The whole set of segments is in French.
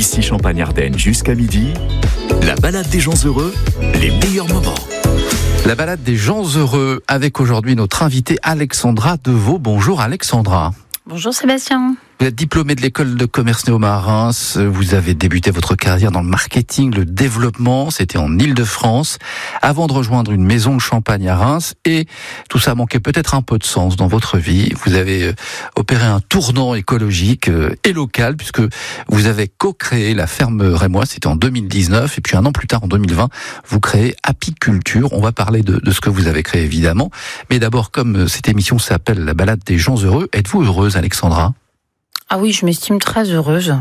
Ici Champagne-Ardenne jusqu'à midi, la balade des gens heureux, les meilleurs moments. La balade des gens heureux avec aujourd'hui notre invitée Alexandra Deveau. Bonjour Alexandra. Bonjour Sébastien. Vous êtes diplômée de l'école de commerce Néoma à Reims. Vous avez débuté votre carrière dans le marketing, le développement. C'était en Île-de-France, avant de rejoindre une maison de champagne à Reims. Et tout ça manquait peut-être un peu de sens dans votre vie. Vous avez opéré un tournant écologique et local, puisque vous avez co-créé la ferme Rémois. C'était en 2019. Et puis un an plus tard, en 2020, vous créez Apiculture. On va parler de ce que vous avez créé, évidemment. Mais d'abord, comme cette émission s'appelle La balade des gens heureux, êtes-vous heureuse, Alexandra ? Ah oui, je m'estime très heureuse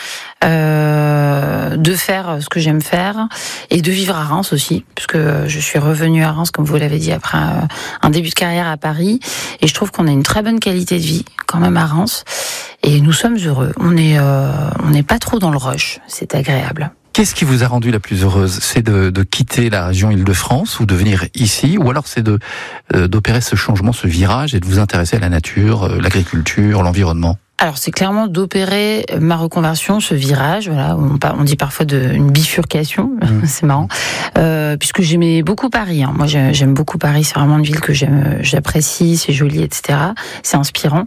de faire ce que j'aime faire et de vivre à Reims aussi, puisque je suis revenue à Reims, comme vous l'avez dit, après un début de carrière à Paris. Et je trouve qu'on a une très bonne qualité de vie quand même à Reims. Et nous sommes heureux. On n'est pas trop dans le rush. C'est agréable. Qu'est-ce qui vous a rendu la plus heureuse ? C'est de quitter la région Île-de-France ou de venir ici, ou alors c'est d'opérer ce changement, ce virage et de vous intéresser à la nature, l'agriculture, l'environnement ? Alors c'est clairement d'opérer ma reconversion, ce virage, voilà, on dit parfois une bifurcation, c'est marrant, puisque j'aimais beaucoup Paris. Moi j'aime beaucoup Paris, c'est vraiment une ville que j'apprécie, c'est joli, etc. C'est inspirant,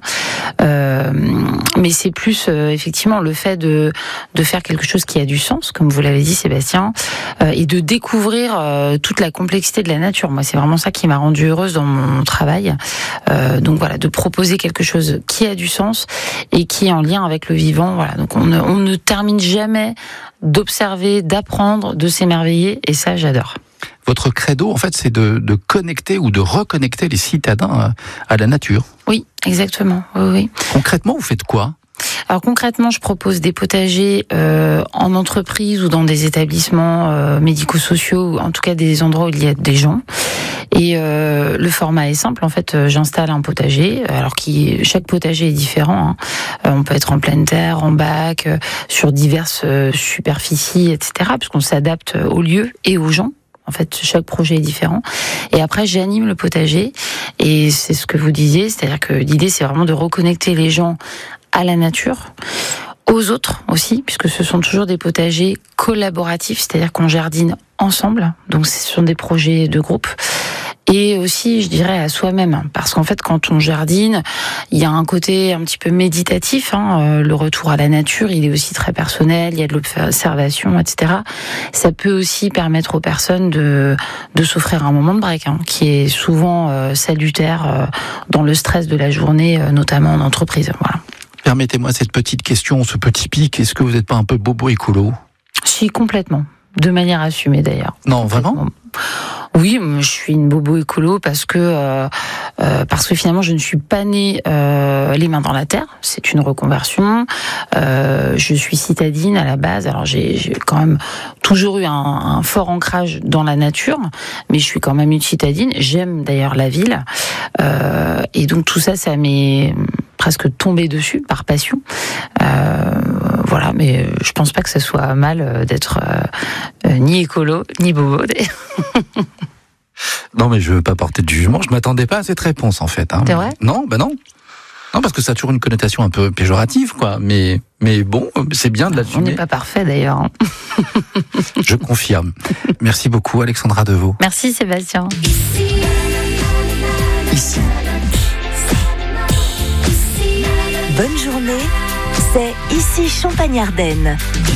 mais c'est plus effectivement le fait de faire quelque chose qui a du sens, comme vous l'avez dit Sébastien, et de découvrir toute la complexité de la nature. Moi c'est vraiment ça qui m'a rendue heureuse dans mon travail. Donc voilà, de proposer quelque chose qui a du sens et qui est en lien avec le vivant. Voilà. Donc on ne termine jamais d'observer, d'apprendre, de s'émerveiller, et ça j'adore. Votre credo, en fait, c'est de connecter ou de reconnecter les citadins à la nature. Oui, exactement. Oui. Concrètement, vous faites quoi ? Alors concrètement, je propose des potagers en entreprise ou dans des établissements médico-sociaux, ou en tout cas des endroits où il y a des gens. Et le format est simple, en fait, j'installe un potager, alors chaque potager est différent. On peut être en pleine terre, en bac, sur diverses superficies, etc., puisqu'on s'adapte au lieu et aux gens. En fait, chaque projet est différent. Et après, j'anime le potager. Et c'est ce que vous disiez, c'est-à-dire que l'idée, c'est vraiment de reconnecter les gens à la nature, aux autres aussi, puisque ce sont toujours des potagers collaboratifs, c'est-à-dire qu'on jardine ensemble. Donc, ce sont des projets de groupe. Et aussi, je dirais, à soi-même. Parce qu'en fait, quand on jardine, il y a un côté un petit peu méditatif. Le retour à la nature, il est aussi très personnel. Il y a de l'observation, etc. Ça peut aussi permettre aux personnes de s'offrir un moment de break, qui est souvent salutaire dans le stress de la journée, notamment en entreprise. Voilà. Permettez-moi cette petite question, ce petit pic. Est-ce que vous n'êtes pas un peu bobo écolo ? Si, complètement. De manière assumée, d'ailleurs. Non, vraiment ? Oui, je suis une bobo écolo parce que finalement je ne suis pas née les mains dans la terre. C'est une reconversion. Je suis citadine à la base. Alors j'ai quand même toujours eu un fort ancrage dans la nature, mais je suis quand même une citadine. J'aime d'ailleurs la ville, et donc tout ça, ça m'est presque tombé dessus par passion. Voilà, mais je pense pas que ça soit mal d'être ni écolo ni bobo. Non, mais je veux pas porter de jugement. Je m'attendais pas à cette réponse, en fait. C'est vrai ? Non, non. Non, parce que ça a toujours une connotation un peu péjorative, quoi. Mais bon, c'est bien de l'assumer. On n'est pas parfait, d'ailleurs. Je confirme. Merci beaucoup, Alexandra Deveau. Merci, Sébastien. Ici. Bonne journée, c'est Ici Champagne-Ardenne.